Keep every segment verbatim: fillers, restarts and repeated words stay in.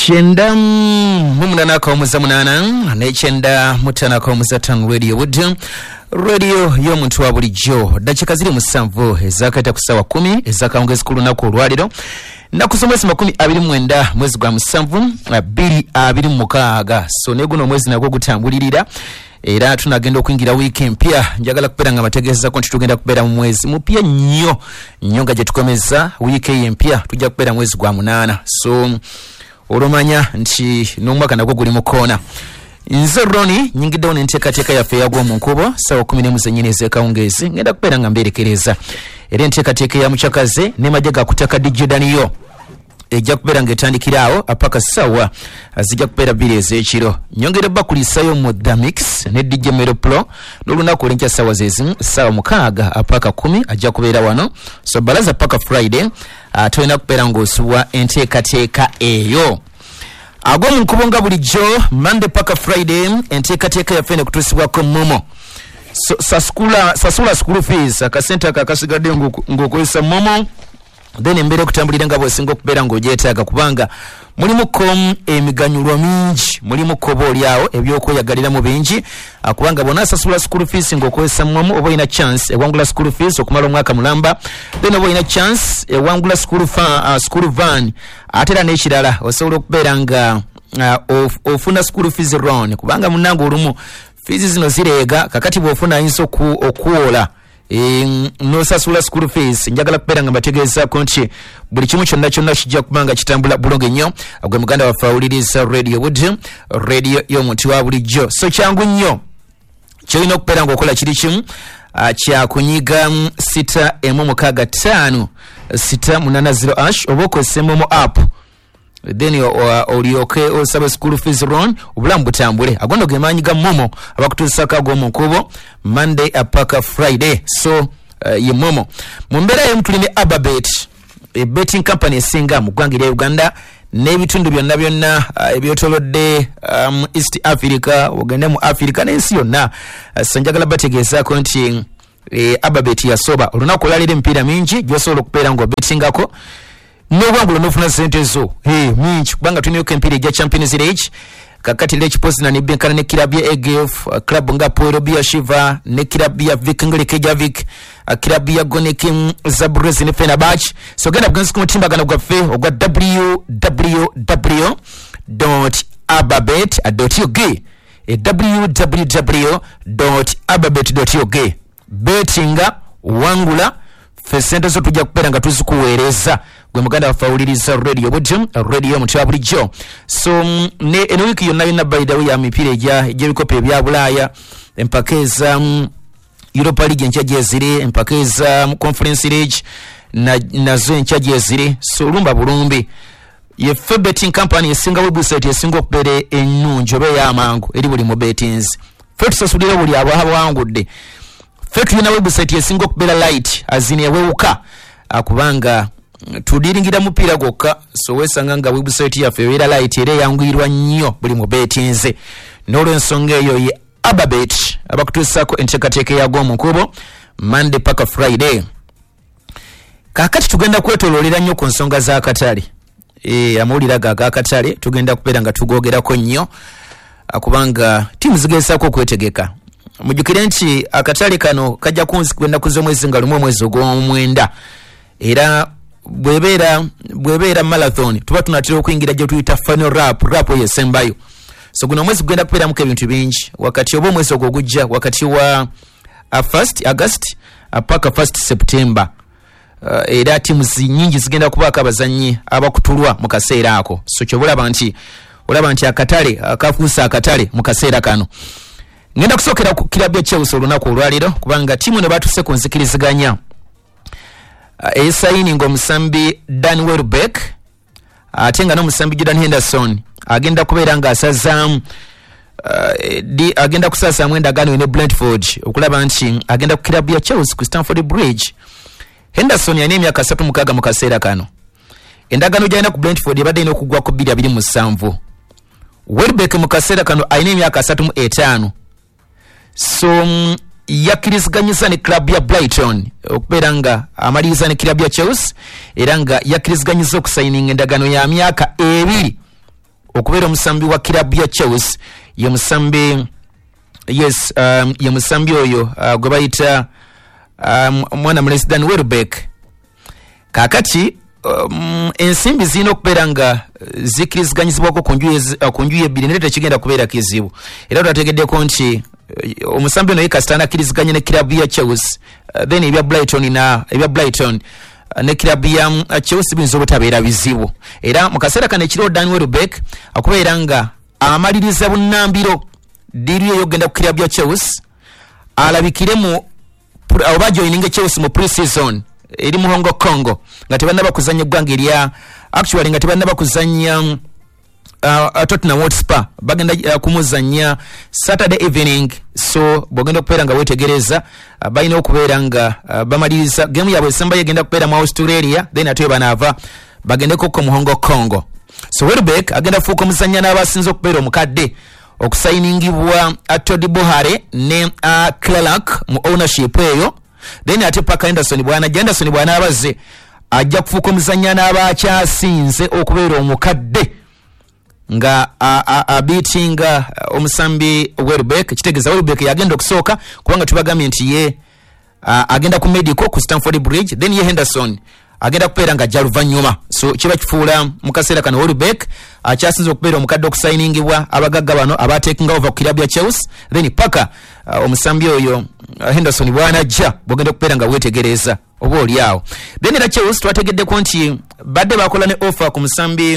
Chenda mumuna kwa muza munana ne chenda mutana kwa muza tan radio wood radio yo muntu wa bulijjo dakika ziri musanvu ezakata kusawa kumi ezakaongeza kuluna ku lwaliro na kusomesa makumi abiri mwenda mwezi gwa musanvu abiri abiri mukaaga so ne guno mwezi nagwo gutambulirira era tunagenda okuingira weekend pia njagala kupera nga mategeza ko tugenda kupera mu mwezi mupya nnyo nyonga je tukomeza weekend pia tujja kupera mwezi gwa munana so olomanya nti n'omwaka nagwo guli mukona nze Roni nyingidde one nteka teka yafe yagwo mu nkubo sawa kumi n'emu zennyini ez'ekawungeezi ngenda kupera nga mberekereza era nteka teka ya muchakaze ne majega kutaka D J Daniyo ejja kupera ng'etandikiraawo apaka sawa azijja kupera bbiri ez'ekiro nyongera bakulisayo mu The Mix ne D J Mero Pro n'olunaku olw'enkya sawa zezi sawa mukaaga apaka kumi ajja kubeera wano so balaza paka Friday uh, tulina kupera ng'osuwa enteekateeka eyo agwo mu nkubo nga bulijjo Monday paka Friday enteekateeka yaffe ne kutuusibwako momo so, sasula, sasula school fees akasente akakasigadde ng'okozesa momo then embere kutambulira nga bwesinga okubeera ng'ogyetaaga kubanga mulimu kom emiganyulwa mingi mulimu kobo olyawo ebyokweyagalira mu bingi kubanga bona asasula school fees ng'okozesa momo oba olina chance ewangula school fees okumala omwaka mulamba then oba olina chance ewangula school, uh, school van ate era n'ekirala osobola okubeera nga uh, of, ofuna school fees loan kubanga munange olumu fees zino zireega kakati bw'ofuna ayinza okuwola e, nosasula school fees njagala kupera nga bategezaako nti buli kimu kyonna kyonna kijja kubanga kitambula bulungi nnyo agwe muganda waffe awuliriza radio wood radio y'omuntu wa bulijjo so kyangu nnyo kyolina okupera ng'okola kiri kimu uh, kyakunyiga sita emu mukaaga ttaano sita munana zero ash oba okozesa momo app then olyoke osaba school fees loan obulamu butambule agondo gemaanyi ga momo abakutuusako ag'omu nkubo Monday apaka Friday so uh, ye momo mu mbeera y'emu tuline Ababet e betting company esinga mu ggwanga erya Uganda n'ebitundu byonna byonna uh, ebyotolodde um, East Africa ogende mu Africa n'ensi yonna uh, so njagala bategeezaako nti e, Ababet yasoba olunaku olwalira emipiira mingi gy'osobola okubeera ng'obetingako n'obwangulo n'ofuna sente zo hey, mingi kubanga tulinayo empiira egya Champions League kakati leki posi na nibenkana ne kilabu ya A G F uh, klabu nga Poro Bia Shiva ne kilabu ya Viking Kejavik uh, kilabu ya Gonekim Zabrez ne Fenerbahce so genda kuganza ku timbagana gwaffe ogwa w w w dot ababet dot u g e w w w dot ababet dot u g betinga wangula fe sente zo tujja kupera nga tuzikuweereza gwe muganda waffe awuliriza radio budum radio omuntu wa bulijjo so ne eno wiiki yonna yonna by the way ya mipiira egya egy'ebikopo ebya Bulaaya empaka eza um, Europa League enkya gyeziri empaka eza um, Conference League na, nazo enkya gyeziri so olumba bulumbi yeffe betting company esinga website esinga okubeera ennungi oba ey'amangu eri buli mu bettings ffe tusasulira buli abawangudde ffe tulina website esinga okubeera light azini ewewuka akubanga tudiringira mupiira gwokka so wesanga nga website yaffe ebeera light era eyanguyirwa nnyo buli mu betinze n'olw'ensonga eyo ye Ababet abakutuusaako enteekateeka eyagw'omu nkubo Monday paka Friday kaakati tugenda kwetoloolera nnyo ku nsonga z'akatale e, amawulire ago ag'akatale tugenda kubeera nga tugoogerako nnyo kubanga ttiimu zigezaako okwetegeka mujjukire nti akatale kano kajja kwenda kuza omwezi nga lumu omwezi ogw'omwenda era bwebeera bwebeera marathon tuba tunatera okuyingira gye tuyita final rap rap yesembayo so guno omwezi gugenda kubeeramuko ebintu bingi wakati oba omwezi ogwo gujja wakati wa uh, first August uh, paka first September uh, era timu nyingi zigenda kubaako abazannyi abakutulwa mu kaseera ako so kyobulaba nti olaba nti akatale akafuusa akatale mu kaseera kano ngenda kusookera ku kilabu ya Chelsea olunaku olwaliro kubanga timu ne batuse ku nzikiriziganya uh, esayini ng'omusambi Dan Welbeck ate nga n'omusambi Jordan Henderson agenda kubeera ng'asazaamu uh, di agenda kusasaamu endagaano ne Brentford okulaba nti agenda ku kilabu ya Chelsea ku Stamford Bridge. Henderson yalina emyaka asatu mukaaga mu kaseera kano endagaano gy'alina ku Brentford ebadde erina okugwako bbiri abiri mu ssanvu Welbeck mu kaseera kano alina emyaka asatu mu etaano so um, yakkiriziganyizza ne club ya Brighton okubeera nga amaliriza ne club ya Chelsea era nga yakkiriziganyizza okusayininga endagaano ya myaka ebiri okubeera omusambi wa kilabu ya Chelsea ye musambi yes um, ye musambi oyo uh, gwe bayita um, mwana mulesi Dan Welbeck. Kakati um, ensimbi zino okubeera nga zikiriziganyizibwako ku njuyi ebbiri naye tekigenda kubeera kizibu. Era twategeddeko nti uh, omusambi ono ye kasita anakiriziganya ne kilabu ya Chelsea uh, then ebya Brighton na ebya Brighton uh, ne kilabu ya uh, Chelsea binzo obutabeera bizibu. Era mu kaseera kano ekiro Dan Welbeck akubeera nga amaliriza bunnambiro diri yo genda ku kilabu ya Chelsea alabikire mu oba joininga Chelsea mu pre-season eri mu Hong Kong nga tebanda bakuzanya gwanga erya actually nga tebanda bakuzanya uh, Tottenham Hotspur bagenda uh, kumuzanya Saturday evening. So bogenda kupera nga wetegereza uh, bayina okubeera nga uh, bamaliriza game yabwe samba yegenda kupera mu Australia then ate banava bagende ko mu Hong Kong. So Welbeck agenda fuuka muzanya n'abasinze okubeera omukadde okusayiningibwa Atodi Bohare ne uh, Clark mu ownership eyo then ate Parker Henderson bwana Henderson bwana abaze ajja kufuuka omuzanya n'abakyasinze okubeera omukadde nga abitinga omusambi Welbeck. Kitegeza Welbeck yagenda okusooka kubanga tubagambye nti ye agenda ku medical ku Stamford Bridge then ye Henderson agenda kupeera nga jaluvanyuma. So kiba kifuula mu kaseera kano Welbeck akyasinze okubeera omukadde okusayiningibwa abagagga bano abatekinga over ku kilabu ya Chelsea then Parker uh, omusambi oyo uh, Henderson bwanajja bogenda okubeera nga wetegereza oba oli awo. Then era Chelsea twategeddeko nti badde bakola ne offer ku musambi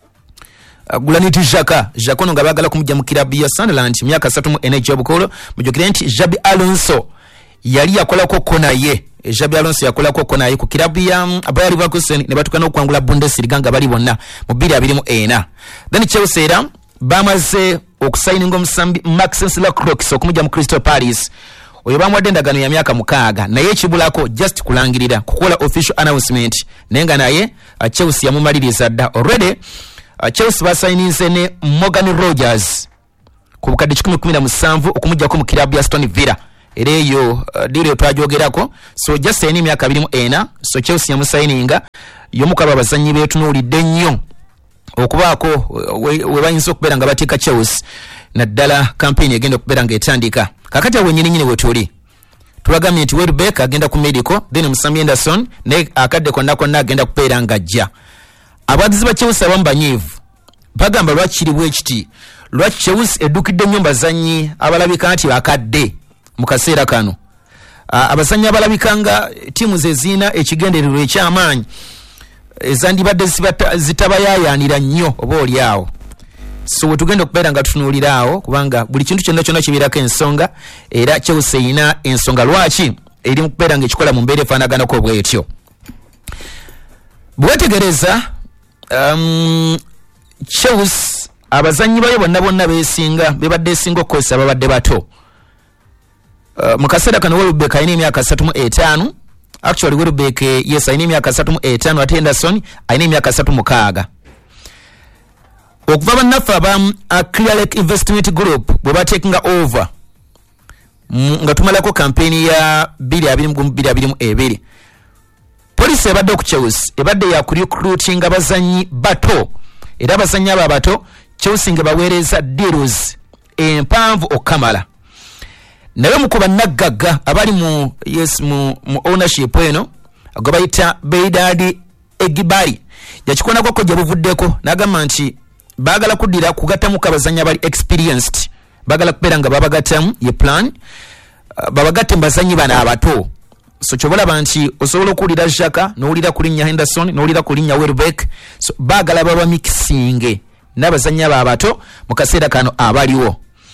uh, Granit Xhaka Xhaka ono nga baagala kumujja mu kilabu ya Sunderland myaka asatu mu energy obukolo mujukire nti Xabi Alonso yali yakolako kona ye Xabi Alonso yakolako kona ye ku kilabu ya Bayer Leverkusen ne batukana okwangula Bundesliga nga bali bonna mu bbiri abiri mu ena. Then Chelsea era bamaze okusayininga omusambi Maxence Lacroix okumujja mu Crystal Palace. Oyo bamwadde endagano ya myaka mukaaga naye ekibulako just kulangirira kukola official announcement naye nga naye uh, Chelsea yamumaliriza dda already. uh, Chelsea basayininze ne Morgan Rogers ku bukadde kikumi kumi na musanvu okumujjako mu kilabu ya Aston Villa. Era eyo uh, diri twajogerako so just eni myaka abiri mu ena. So Chelsea yamusayininga yomukaba abazanyi betunuulidde nnyo okubaako we, we bayinza okubeera nga bateeka Chelsea naddala campaign egenda okubeera nga etandika. Kakati awo nyini nyini wetuli tulagambye nti Welbeck agenda ku medical then Musambi Henderson ne akadde konna konna agenda kubeera nga ajja. Abagizi ba Chelsea abamu banyiivu bagamba lwaki bwe kiti lwaki Chelsea eddukidde nnyo bazanyi abalabika nti bakadde mu kaseera kano. Uh, abazanyi abalabika nga tiimu ze ziina ekigendererwa ekyamaanyi ezandibadde zitabayayaanira nnyo oba oli awo. So wetugenda okubeera nga tutunuulira awo kubanga buli kintu kyonna kyonna kibeerako ensonga era Chelsea erina ensonga lwaki eri mu kubeera nga ekikola mu mbeera efaanaganako bwetyo. Bwetegereza um, Chelsea abazanyi bayo bonna bonna beesinga bebadde esinga okukozesa babadde bato. Uh, mu kaseera kano Welbeck alina emyaka asatu mu etaano. Actually Welbeck yes alina emyaka asatu mu etaano ate Henderson alina emyaka asatu mu kaaga. Okuva bannaffe aba uh, Clear Lake Investment Group bwe batekinga over nga tumalako kampeni ya bbiri abiri mu bbiri abiri mu ebiri. Police ebadde ku Chelsea ebadde ya recruiting abazanyi bato era abazanyi abo abato Chelsea nga baweereza deals empanvu okamala. Naye mukuba naggaga abali mu yes mu, mu ownership eno gwe bayita Beidadi Egibari yakikonako ko gye buvuddeko n'agamba nti baagala kuddira kugattamu kabazanyi abali experienced baagala kubeera nga babagattamu ye plan uh, babagatte mu bazanyi bano abato. So kyobalaba nti osobola okuwulira Xhaka n'owulira ku linnya Henderson n'owulira ku linnya Welbeck. So baagala baba mixing n'abazanyi abo abato mu kaseera kano abaliwo.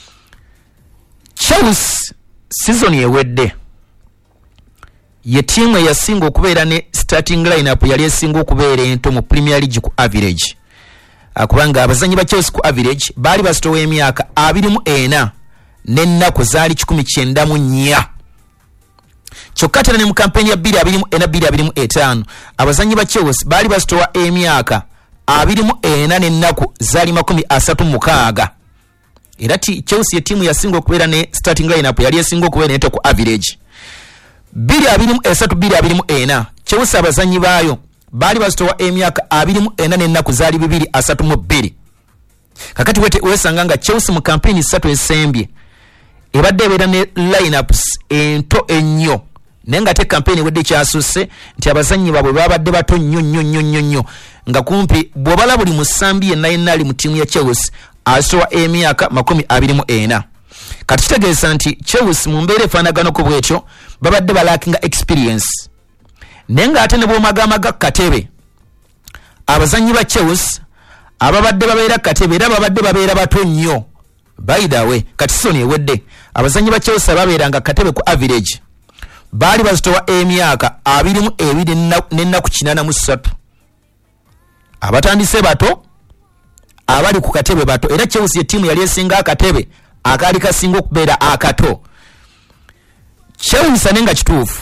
Chelsea season ewedde ye tiimu eyasinga okubeera ne starting lineup yali esinga okubeera ento mu Premier League ku average. Kubanga abazanyi ba Chelsea ku average baali basitowa emyaka abiri mu ena n'ennaku zaali kikumi kyenda mu nnya. Kyokka tena ne mu kampeni ya bbiri abiri mu ena bbiri abiri mu etaano abazanyi ba Chelsea baali basitowa emyaka abiri mu ena n'ennaku zaali makumi asatu mu mukaaga. Era ti Chelsea tiimu yasinga okubeera ne starting lineup yali esinga okubeera ento ku average. bbiri abiri mu esatu bbiri abiri mu ena Chelsea abazanyi baayo baali basitowa emyaka abiri mu ena n'ennaku zaali bibiri asatu mu bbiri. kakati wete wesanga nga Chelsea mu campaign satu esembye ebadde beera ne lineups ento ennyo naye nga te campaign wedde kyasusse nti abazannyi baabwe babadde bato nnyo nnyo nnyo nnyo nnyo nga kumpi bw'obala buli musambi yenna yenna ali mu ttiimu ya Chelsea asowa emyaka makumi abiri mu ena. Kati kitegeeza nti Chelsea mu mbeera efaanaganako bw'etyo babadde balaakinga experience naye ng'ate ne bw'omagamaga katebe abazannyi ba Chelsea ababadde babeera katebe era babadde babeera bato nnyo. By the way, kati soni ewedde abazannyi ba Chelsea babeeranga katebe ku average baali bazitowa emyaka abiri mu ebiri n'ennaku kinaana mu ssatu. Abatandise bato abali ku katebe bato era Chelsea ettiimu yali esinga akatebe akaali kasinga okubeera akato. Chelsea nenga kituufu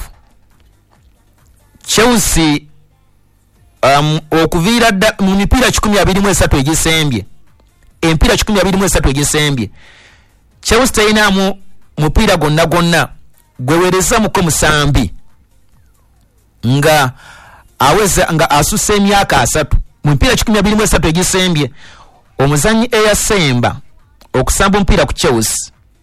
Chelsea um, okuviira dda mu mipiira kikumi abiri mu esatu egisembye empiira kikumi abiri mu esatu egisembye Chelsea tayinaamu mupiira gonna gonna gwewereza muko musambi nga aweza nga asusse emyaka asatu mu mipiira kikumi abiri mu esatu egisembye. Omuzannyi eyasemba okusamba omupiira ku Chelsea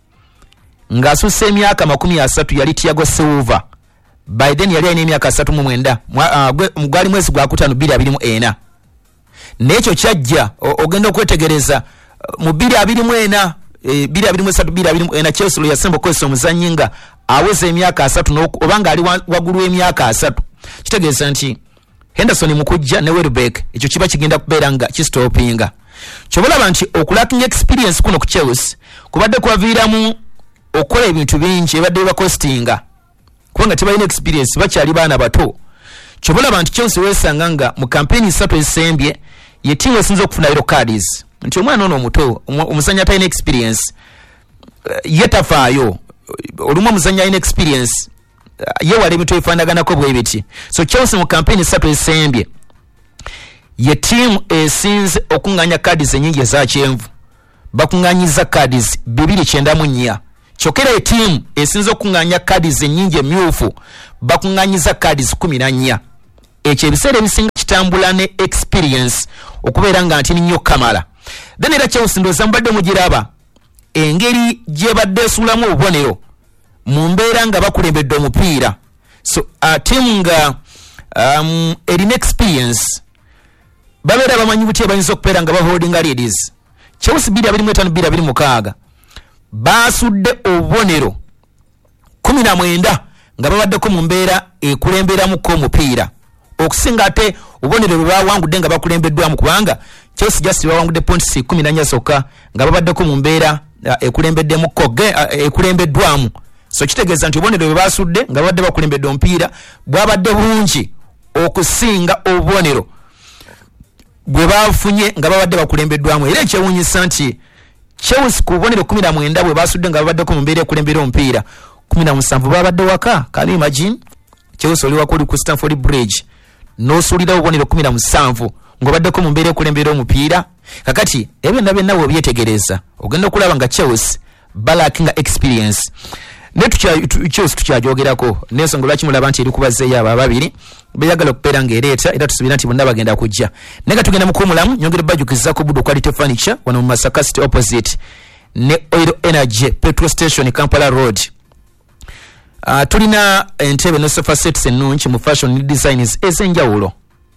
nga asusse emyaka makumi asatu yali Thiago Silva. Biden yali alina emyaka asatu mu mwenda uh, gwali mwezi gwa kutaano bbiri abiri mu ena. N'ekyo kyajja ogenda okwetegereza uh, mu bbiri abiri mu ena e, bbiri abiri mu esatu bbiri abiri mu ena Chelsea lwe yasemba okukozesa omuzannyi nga aweza emyaka asatu oba nga ali waggulu w'emyaka asatu. Kitegeeza nti Henderson mukujja ne Welbeck ekyo kiba kigenda kubeera nga kistopinga. Kyobalaba nti okulacking experience kuno ku Chelsea kubadde kwaviiramu okukola ebintu bingi ebadde bakostinga kubanga tebalina experience bakyali baana bato. Kyobalaba nti Chelsea wesanga nga mu campaign isatu esembye ye tiimu esinza okufuna yellow cards nti omwana ono omuto omuzannyi atalina experience uh, ye tafaayo olumu omuzannyi alina experience uh, yewala ebintu ebifaanaganako bwe biti. So Chelsea mu campaign isatu esembye ye tiimu esinze okuŋŋaanya cards ennyingi eza kyenvu bakuŋŋaanyiza cards bibiri kyenda mu nnya. Kyokera etiimu esinze okuŋŋaanya cards ennyingi emyufu bakuŋŋaanyiza cards kumi na nnya. Ekyo ebiseera ebisinga kitambula ne experience okubeera nga nti nnyo kamala. Then era Chelsea ndowooza mubadde mugiraba engeri gye badde esuulamu obubonero mu mbeera nga bakulembedde omupiira. So uh, tiimu nga um, erina experience babeera bamanyi buti ebayinza okubeera nga baholdinga leaders. Chelsea bbiri abiri mu etaano bbiri abiri mu mukaaga baasudde obubonero kumi na mwenda nga babaddeko mu mbeera ekulemberamuko omupiira okusinga ate obubonero bwe bawangudde nga bakulembeddwamu kubanga Chelsea just bawangudde points kumi na nnya zokka nga babaddeko mu mbeera uh, ekulembeddemuko uh, ekulembeddwamu. So kitegeeza nti obubonero bwe baasudde nga babadde bakulembedde omupiira bwabadde bulungi okusinga obubonero bwe bafunye nga babadde bakulembeddwamu. Era ekyewuunyisa nti Chelsea ku bubonero kumi na mwenda bwe baasudde nga babaddeko mu mbeera ekulembera omupiira kumi na musanvu babadde waka. Can you imagine Chelsea oli wakuli ku Stamford Bridge n'osuulira obubonero kumi na musanvu ng'obaddeko mu mbeera ekulembera omupiira. Kakati ebyo byonna bwe obyetegereza ogenda okulaba nga Chelsea balaakinga experience. Ne Chelsea tukyagyogerako n'ensonga lwaki mulaba nti eri kubazzeeyo abo ababiri beyagala okubeera ng'ereeta era tusuubira nti bonna bagenda kujja. Naye nga tugenda mu kuwumulamu nyongere bajjukiza ku Buddu Quality Furniture wano mu Masaka City opposite ne Oil Energy petrol station Kampala Road. Uh, tulina entebe ne sofa sets ennungi mu fashion designs ez'enjawulo.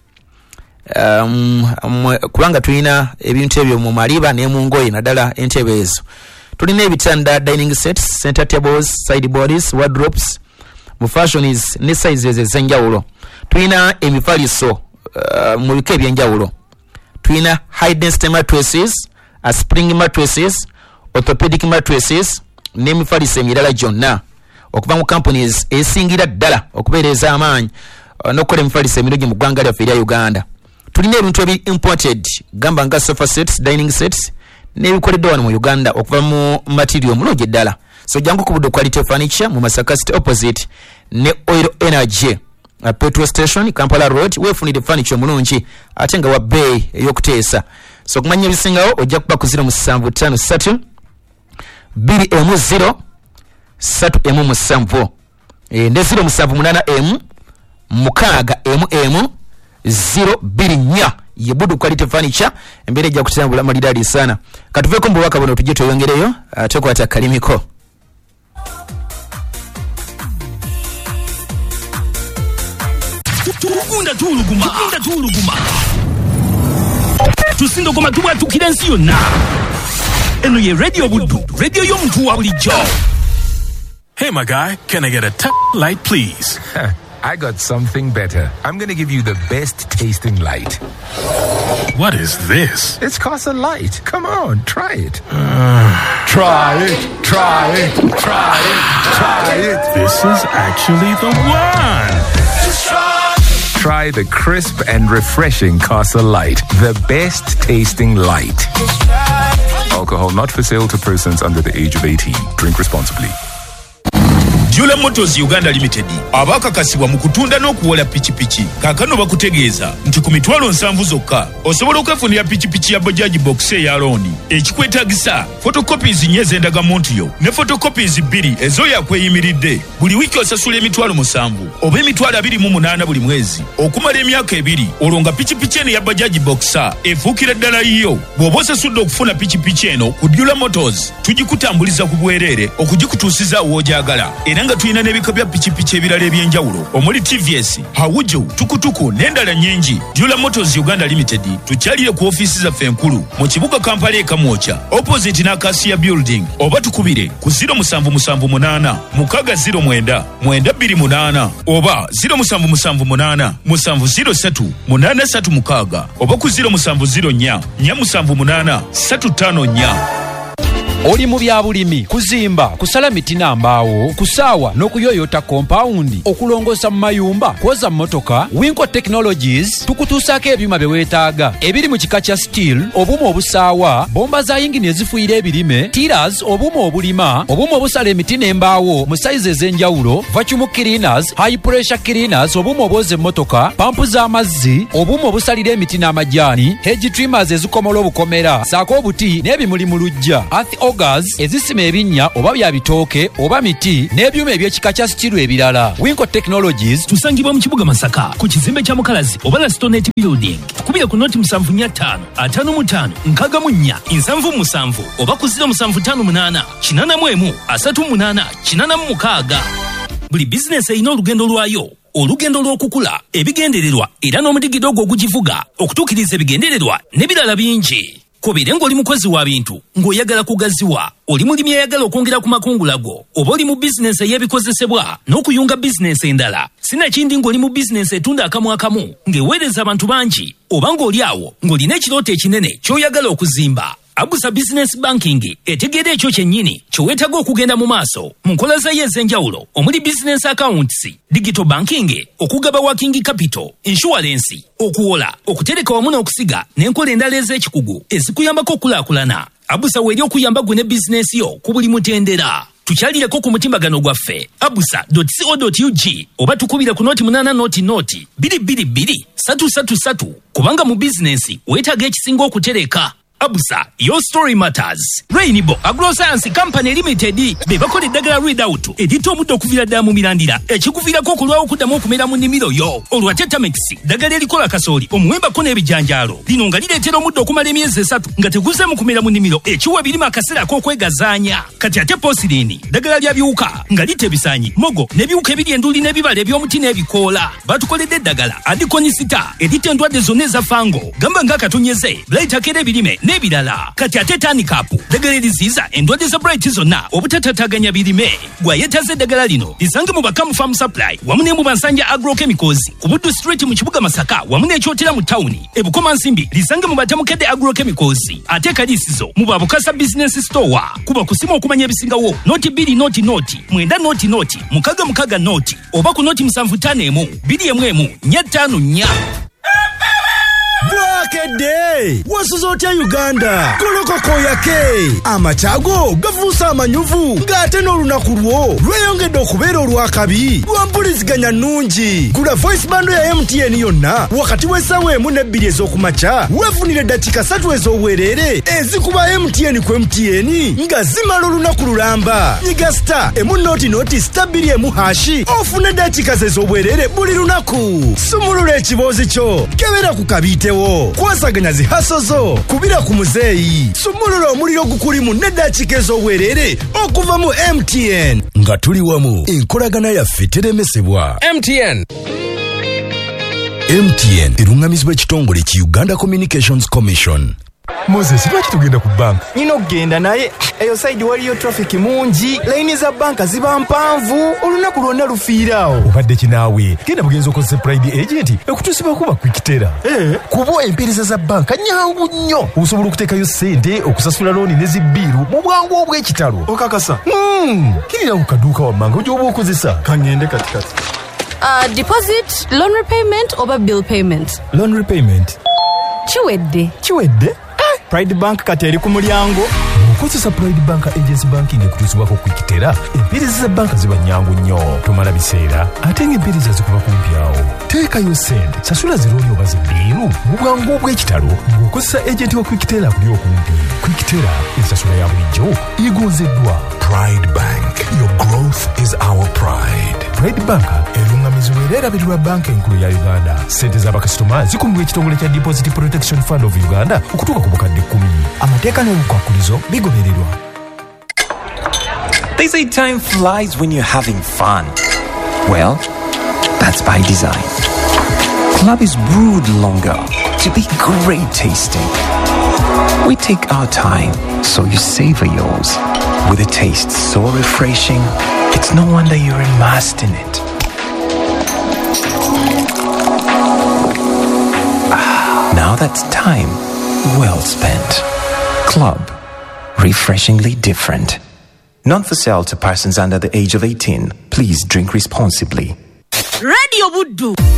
Um, um, kubanga tulina ebintu ebyo mu maliba ne mu ngoye naddala entebe ezo. Tulina ebitanda dining sets, center tables, sideboards, wardrobes mu fashions ne sizes ez'enjawulo. Tulina emifaliso uh, mu bika ebyenjawulo. Tulina high density mattresses, a spring mattresses, orthopedic mattresses n'emifaliso emirala gyonna okuva mu companies esingira ddala okubeereza amaanyi uh, n'okukola emifaliso emirungi mu ggwanga lyaffe erya Uganda. Tulina ebintu ebi imported gamba nga sofa sets, dining sets n'ebikoleddwa wano mu Uganda okuva mu material mulungi ddala. So jangu ku Buddu Quality Furniture mu Masaka City opposite ne Oil Energy a petrol station Kampala Road weefunire furniture mulungi ate nga wa bay eyokuteesa. So kumanya ebisingawo ojja kuba ku zero musanvu ttaano ssatu bbiri emu zero ssatu emu musanvu e, ne zero musanvu munaana emu mukaaga emu emu zero bbiri nnya ye Budu Quality Furniture embere ja kutambula malidadi sana katuveko mbwaka bono tujje toyongereyo ateko atakalimiko tukunda tuluguma tukunda tuluguma tusindo koma tuwa tukirensi yonna eno ye radio Budu radio y'omuntu wa bulijjo. Hey my guy, can I get a t- light please? I got something better. I'm gonna give you the best tasting light. What is this? It's Casa Light. Come on, try it. Uh, try it, try it, try it, try it. This is actually the one. Just try. Try the crisp and refreshing Casa Light. The best tasting light. Alcohol not for sale to persons under the age of eighteen. Drink responsibly. Jula Motors Uganda Limited abakakasibwa mu kutunda n'okuwola pichipichi kakano bakutegeeza nti ku mitwalo nsanvu zokka osobola okwefunira pichipichi ya Bajaj Box ya loan ekikwetagisa photocopies nyeze endagamuntu yo ne photocopies bbiri ezo yakweyimiridde buli wiki osasula emitwalo musanvu oba emitwalo abiri mu munaana buli mwezi okumala emyaka ebiri olonga pichipichi eno ya Bajaj Box efuukira ddala yiyo bw'oba osasudde okufuna pichipichi eno ku Jula Motors tugikutambuliza ku bwerere okugikutuusiza w'ojagala era nga tuyina n'ebika bya pichipichi ebirala ebyenjawulo omuli T V S, Hawujo, Tukutuku n'endala nnyingi. Jula Motors Uganda Limited tukyalire ku ofiisi zaffe enkulu mu kibuga Kampala e Kamwocha opposite n'Acacia Building oba tukubire ku zero seven seven eight mukaga zero mwenda mwenda bbiri munaana oba zero seven seven eight musanvu zero three munaana three mukaga oba ku zero seven zero four four musanvu munaana three five four. Oli mu byabulimi kuzimba kusala miti n'ambaawo kusaawa n'okuyoyota kompawundi okulongosa mu mayumba kwoza mmotoka Winco Technologies tukutuusaako ebyuma bye weetaaga ebiri mu kika kya steel obuuma obusaawa bomba za yingini ezifuuyira ebirime tiras obuuma obulima obuuma obusala emiti n'embaawo mu sayizi ez'enjawulo vacuum cleaners high pressure cleaners obuuma obwoza emmotoka pampu z'amazzi obuuma obusalira emiti n'amajaani hedge trimmers ezikomola obukomera saako obuti n'ebimuli mu luggya gas ezisima ebinnya oba bya bitooke oba miti n'ebyuma eby'ekika kya stiru ebirala. Winco Technologies tusangibwa mu kibuga Masaka ku kizimbe kya Mukalazi oba la Stonette Building tukubira ku noti musanvu nnya ttaano ataano mu ttaano nkaaga mu nnya nsanvu mu musanvu oba ku ziro musanvu ttaano munaana kinaana mu emu asatu mu munaana kinaana mu mukaaga. Buli bizinesi erina olugendo lwayo olugendo lw'okukula ebigendererwa era n'omudigido ogwo ogugivuga okutuukiriza ebigendererwa n'ebirala bingi. Kobere ng'oli mukozi wa bintu ng'oyagala kugaziwa oli mulimi eyagala okwongera ku makungula go oba oli mu bizinesi ey'ebikozesebwa n'okuyunga bizinesi endala sinakindi ng'oli mu bizinesi etunda akamu akamu ng'eweereza abantu bangi oba ng'oli awo ng'olina ekirooto ekinene ky'oyagala okuzimba. Abusa Business Banking etegeera ekyo kyennyini kyeweetaaga okugenda mu maaso mu nkola zayo ez'enjawulo omuli business accounts, digital banking, okugaba working capital, insurance, okuwola, okutereka wamu n'okusiga n'enkola endala ez'ekikugu ezikuyambako okulaakulana. Abusa weeri okuyamba gwe ne bizinesi yo ku buli mutendera. Tukyalireko ku mutimbagano gwaffe abusa dot co dot u g oba tukubira ku noti munaana noti noti bbiri bbiri bbiri satu satu satu kubanga mu bizinesi weetaaga ekisinga okutereka. Abusa, your story matters. Rainbow Agroscience Company Limited be bakola eddagala readout edita omuddo okuvira ddala mu mirandira ekikuviirako okulwawo okuddamu okumera mu nnimiro yo. Olwa Tetamix ddagala erikola kasooli omuwembako n'ebijanjaalo lino nga lireetera omuddo okumala emyezi esatu nga teguzzeemu kumera mu nnimiro ekiwa birima akaseera ak'okwegazaanya. Kati ate Posirini ddagala lya biwuka nga lita ebisaanyi mogo n'ebiwuka ebiri enduli n'ebibala eby'omuti n'ebikoola. Batukoledde eddagala adikonisita edita endwadde zonna eza fango gamba ng'akatonyeze blayitako ebirime n'ebirala. Kati ate tanikapu ddagala eriziiza endwadde za bright zonna obutatataaganya birime. Gwayetaze eddagala lino lisange mu Bakamu Farm Supply wamu ne mu Bansanja Agrochemicals ku Buddu Street mu kibuga Masaka wamu n'ekyotera mu tawuni. Ebukoma Nsimbi lisange mu Batamukedde Agrochemicals ate kaliisizo mu Babukasa Business Store kuba kusimu okumanya ebisingawo noti bbiri noti noti mwenda noti noti mukaga mukaga noti oba ku noti musanvu ttaano emu bbiri emu emu nnya ttaano nnya. Bwakedde wasuza otya Uganda golokoko yake amachago gavu lwabuusa amanyuvu ng'ate n'olunaku lwo lweyongedde okubeera olwakabi lwa mpuliziganya nnungi. Gula voice bando ya M T N yonna wakati w'essaawa emu n'ebbiri ez'okumakya weefunire eddakiika ssatu ez'obwereere ezikuba M T N ku M T N nga zimala olunaku lulamba. Nyiga star emu nooti nooti star bbiri emu hashi ofune eddakiika ze ez'obwereere buli lunaku. Sumulula ekiboozi kyo kebera ku kabiitewo. Kwasaganya zihaso zo kubira ku muzeeyi. Sumulula omuliro gukulimu n'eddakiika ez'obwereere okuva mu M T N. Nga tuli wamu enkolagana yaffe teremesebwa. M T N. M T N erungamizibwa ekitongole ki Uganda Communications Commission. Moses, lwaki tugenda ku banka? Nina okugenda naye eyo side waliyo traffic mungi, layini za banka ziba mpanvu, olunaku lwonna lufiiraawo. Obadde kinaawe genda bugenza okozesa Pride Agent ekutusiba kuba kwikitera. Eh. Kuba empeereza za banka nyangu nnyo. Osobola okuteekayo ssente, okusasula looni ne zibbiiru mu bwangu obw'ekitalo. Okakasa? Hmm, kirira ku kaduuka wammanga gy'oba okozesa. Kangende katikati. Uh, deposit, loan repayment oba bill payment? Loan repayment. Kiwedde. Kiwedde? Pride Bank kati eri ku mulyango. Okozesa Pride Bank Agency Banking ekutuusibwako kwikitera, empeereza za banka ziba nnyangu nnyo. Tomala biseera ate ng'empeereza zikuba kumpyawo. Teekayo ssente, sasula zirooni oba zibbiiru mu bwangu obw'ekitalo ng'okozesa agenti wa kwikitera akuli okumpi. Kwikitera ensasula ya bulijjo egonzeddwa. Pride Bank. Your growth is our pride. Pride Bank erungamizibwa era erabirirwa banka enkulu ya Uganda. Ssente z'abakasitoma zikuumibwa ekitongole kya Deposit Protection Fund of Uganda okutuuka ku bukadde kkumi. Amateeka n'obukwakulizo bigobererwa. They say time flies when you're having fun. Well, that's by design. Club is brewed longer to be great tasting. We take our time, so you savor yours. With a taste so refreshing, it's no wonder you're immersed in it. Ah, now that's time well spent. Club. Refreshingly different. Not for sale to persons under the age of eighteen. Please drink responsibly. Radio Buddu.